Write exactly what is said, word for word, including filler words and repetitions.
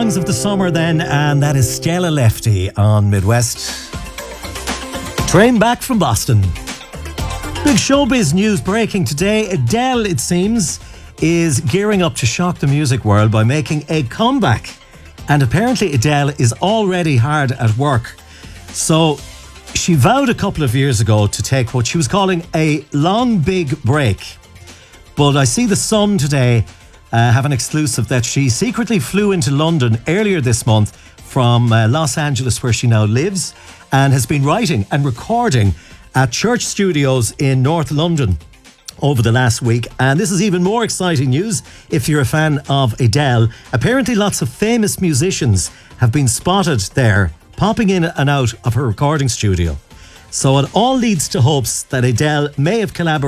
songs of the summer then, and that is Stella Lefty on Midwest. Train back from Boston. Big showbiz news breaking today. Adele, it seems, is gearing up to shock the music world by making a comeback. And apparently Adele is already hard at work. So she vowed a couple of years ago to take what she was calling a long big break. But I see the Sun today uh, have an exclusive that she secretly flew into London earlier this month from uh, Los Angeles, where she now lives, and has been writing and recording at Church Studios in North London over the last week. And this is even more exciting news if you're a fan of Adele. Apparently lots of famous musicians have been spotted there, popping in and out of her recording studio. So it all leads to hopes that Adele may have collaborated